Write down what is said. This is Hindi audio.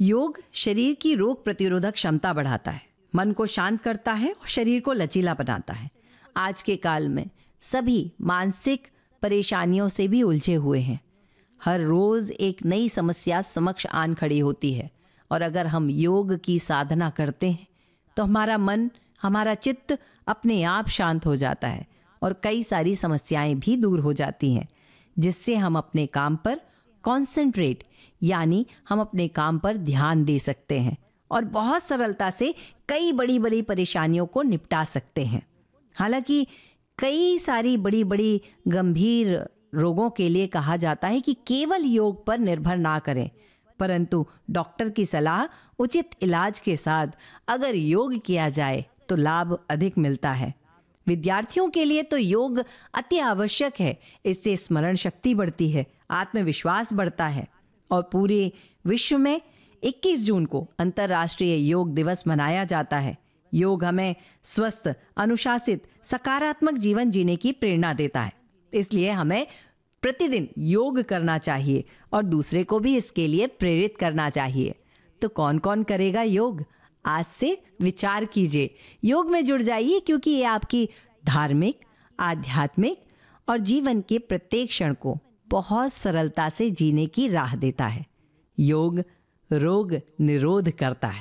योग शरीर की रोग प्रतिरोधक क्षमता बढ़ाता है, मन को शांत करता है और शरीर को लचीला बनाता है। आज के काल में सभी मानसिक परेशानियों से भी उलझे हुए हैं। हर रोज एक नई समस्या समक्ष आन खड़ी होती है और अगर हम योग की साधना करते हैं तो हमारा मन, हमारा चित्त अपने आप शांत हो जाता है और कई सारी समस्याएं भी दूर हो जाती हैं, जिससे हम अपने काम पर कॉन्सेंट्रेट यानी हम अपने काम पर ध्यान दे सकते हैं और बहुत सरलता से कई बड़ी बड़ी परेशानियों को निपटा सकते हैं। हालांकि कई सारी बड़ी बड़ी गंभीर रोगों के लिए कहा जाता है कि केवल योग पर निर्भर ना करें, परंतु डॉक्टर की सलाह, उचित इलाज के साथ अगर योग किया जाए तो लाभ अधिक मिलता है। विद्यार्थियों के लिए तो योग अति आवश्यक है। इससे स्मरण शक्ति बढ़ती है, आत्मविश्वास बढ़ता है और पूरे विश्व में 21 जून को अंतर्राष्ट्रीय योग दिवस मनाया जाता है। योग हमें स्वस्थ, अनुशासित, सकारात्मक जीवन जीने की प्रेरणा देता है। इसलिए हमें प्रतिदिन योग करना चाहिए और दूसरे को भी इसके लिए प्रेरित करना चाहिए। तो कौन कौन करेगा योग? आज से विचार कीजिए, योग में जुड़ जाइए, क्योंकि ये आपकी धार्मिक, आध्यात्मिक और जीवन के प्रत्येक क्षण को बहुत सरलता से जीने की राह देता है। योग रोग निरोध करता है।